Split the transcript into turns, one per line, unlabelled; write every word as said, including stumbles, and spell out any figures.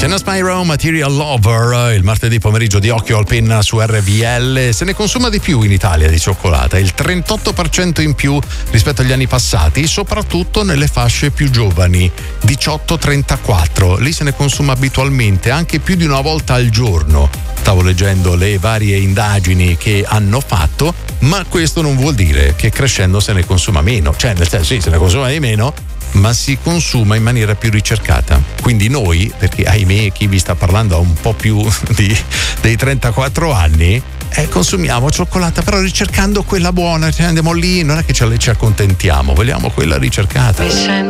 Jenna Spyro, Material Lover, il martedì pomeriggio di Occhio al Penna su R V L. Se ne consuma di più in Italia di cioccolata, il trentotto per cento in più rispetto agli anni passati, soprattutto nelle fasce più giovani, diciotto trentaquattro. Lì se ne consuma abitualmente, anche più di una volta al giorno. Stavo leggendo le varie indagini che hanno fatto, ma questo non vuol dire che crescendo se ne consuma meno. Cioè, nel senso, sì, se ne consuma di meno, ma si consuma in maniera più ricercata. Quindi noi, perché ahimè chi vi sta parlando ha un po' più di, dei trentaquattro anni, eh, consumiamo cioccolata però ricercando quella buona, cioè andiamo lì, non è che ce ci accontentiamo, vogliamo quella ricercata.